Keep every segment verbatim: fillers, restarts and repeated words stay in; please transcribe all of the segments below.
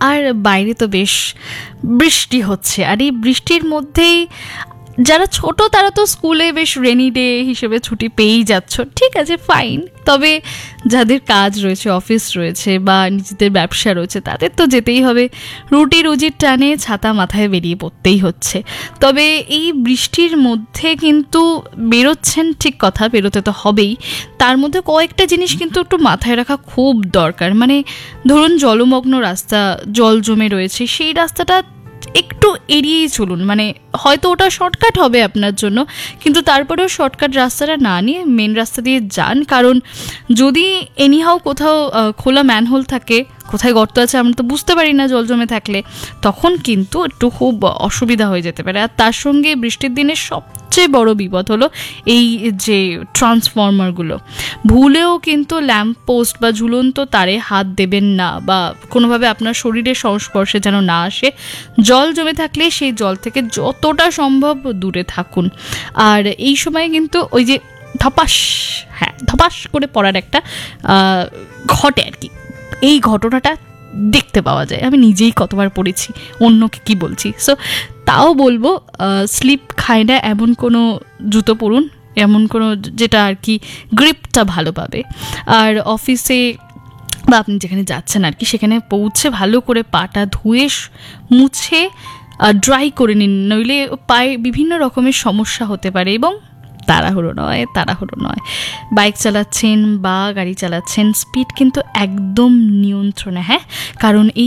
আর বাইরে তো বেশ বৃষ্টি হচ্ছে, আর এই বৃষ্টির মধ্যেই যারা ছোট তারা তো স্কুলে বেশ রেনি ডে হিসেবে ছুটি পেয়েই যাচ্ছ, ঠিক আছে ফাইন। তবে যাদের কাজ রয়েছে, অফিস রয়েছে বা নিজেদের ব্যবসা রয়েছে, তাদের তো যেতেই হবে, রুটি রুজির টানে ছাতা মাথায় বেরিয়ে পড়তেই হচ্ছে। তবে এই বৃষ্টির মধ্যে কিন্তু বেরোচ্ছেন, ঠিক কথা, বেরোতে তো হবেই, তার মধ্যে কয়েকটা জিনিস কিন্তু একটু মাথায় রাখা খুব দরকার। মানে ধরুন জলমগ্ন রাস্তা, জল জমে রয়েছে, সেই রাস্তাটা একটু এড়িয়েই চলুন। মানে হয়তো ওটা শর্টকাট হবে আপনার জন্য, কিন্তু তারপরেও শর্টকাট রাস্তাটা না নিয়ে মেন রাস্তা দিয়ে যান। কারণ যদি এনিহাও কোথাও খোলা ম্যানহোল থাকে, কোথায় গর্ত আছে আমরা তো বুঝতে পারি না জল জমে থাকলে, তখন কিন্তু একটু খুব অসুবিধা হয়ে যেতে পারে। আর তার সঙ্গে বৃষ্টির দিনে সবচেয়ে বড় বিপদ হলো এই যে ট্রান্সফরমারগুলো, ভুলেও কিন্তু ল্যাম্প পোস্ট বা ঝুলন্ত তারে হাত দেবেন না, বা কোনোভাবে আপনার শরীরের সংস্পর্শে যেন না আসে। জল জমে থাকলে সেই জল থেকে যতটা সম্ভব দূরে থাকুন। আর এই সময় কিন্তু ওই যে ধপাস, হ্যাঁ ধপাস করে পড়ার একটা ঘটে আর কি, এই ঘটনাটা দেখতে পাওয়া যায়। আমি নিজেই কতবার পড়েছি, অন্যকে কি বলছি। সো তাও বলবো স্লিপ খায় না এমন কোনো জুতো পরুন, এমন কোনো যেটা আর কি গ্রিপটা ভালো পাবে। আর অফিসে বা আপনি যেখানে যাচ্ছেন আর কি, সেখানে পৌঁছে ভালো করে পাটা ধুয়ে মুছে ড্রাই করে নিন, নইলে পায়ে বিভিন্ন রকমের সমস্যা হতে পারে। এবং তাড়াহুড়ো নয়, তাড়াহুড়ো নয় বাইক চালাচ্ছেন বা গাড়ি চালাচ্ছেন, স্পিড কিন্তু একদম নিয়ন্ত্রণে, হ্যাঁ। কারণ এই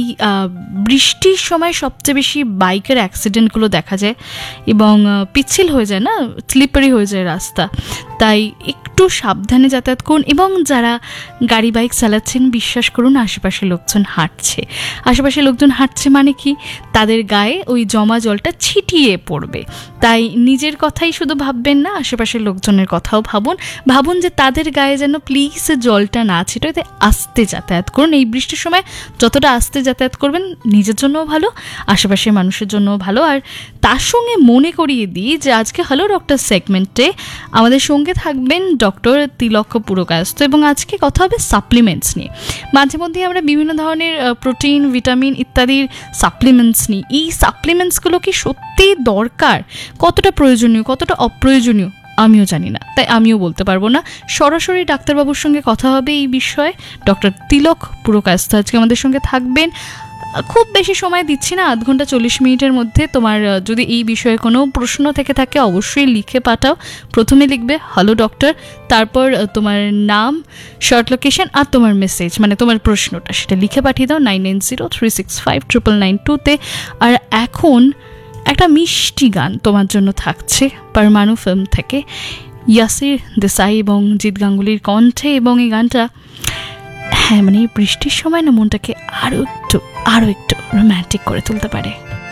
বৃষ্টির সময় সবচেয়ে বেশি বাইকের অ্যাক্সিডেন্টগুলো দেখা যায় এবং পিচ্ছিল হয়ে যায় না, স্লিপারি হয়ে যায় রাস্তা। তাই একটু সাবধানে যাতায়াত করুন। এবং যারা গাড়ি বাইক চালাচ্ছেন, বিশ্বাস করুন আশেপাশে লোকজন হাঁটছে, আশেপাশে লোকজন হাঁটছে মানে কি, তাদের গায়ে ওই জমা জলটা ছিটিয়ে পড়বে। তাই নিজের কথাই শুধু ভাববেন না, আশেপাশের লোকজনের কথাও ভাবুন। ভাবুন যে তাদের গায়ে যেন প্লিজ জলটা না ছিটোতে, আস্তে যাতায়াত করুন। এই বৃষ্টির সময় যতটা আস্তে যাতায়াত করবেন নিজের জন্যও ভালো, আশেপাশের মানুষের জন্যও ভালো। আর তার সঙ্গে মনে করিয়ে দিই যে আজকে হ্যালো ডক্টর সেগমেন্টে আমাদের সঙ্গে থাকবেন ডক্টর তিলক পুরকায়স্থ, এবং আজকে কথা হবে সাপ্লিমেন্টস নিয়ে। মাঝে মধ্যে আমরা বিভিন্ন ধরনের প্রোটিন, ভিটামিন ইত্যাদির সাপ্লিমেন্টস নিই। এই সাপ্লিমেন্টসগুলো কি সত্যিই দরকার, কতটা প্রয়োজনীয়, কতটা অপ্রয়োজনীয় আমিও জানি না, তাই আমিও বলতে পারবো না। সরাসরি ডাক্তারবাবুর সঙ্গে কথা হবে এই বিষয়ে। ডক্টর তিলক পুরকায়স্থ আজকে আমাদের সঙ্গে থাকবেন। খুব বেশি সময় দিচ্ছি না, আধ ঘন্টা চল্লিশ মিনিটের মধ্যে। তোমার যদি এই বিষয়ে কোনো প্রশ্ন থেকে থাকে অবশ্যই লিখে পাঠাও। প্রথমে লিখবে হ্যালো ডক্টর, তারপর তোমার নাম, শর্ট লোকেশন আর তোমার মেসেজ, মানে তোমার প্রশ্নটা, সেটা লিখে পাঠিয়ে দাও nine nine zero three six five triple nine টুতে। আর এখন একটা মিষ্টি গান তোমার জন্য থাকছে পরমাণু ফিল্ম থেকে, ইয়াসির দেসাই এবং জিৎ গাঙ্গুলির কণ্ঠে। এবং এই গানটা হ্যাঁ মানে বৃষ্টির সময় না মনটাকে আরও একটু আরও একটু রোম্যান্টিক করে তুলতে পারে।